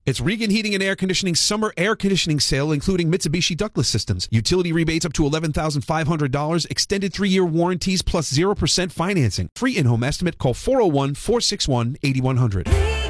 It's Regan Heating and Air Conditioning summer air conditioning sale, including Mitsubishi ductless systems. Utility rebates up to $11,500, extended 3-year warranties plus 0% financing. Free in-home estimate. Call 401-461-8100.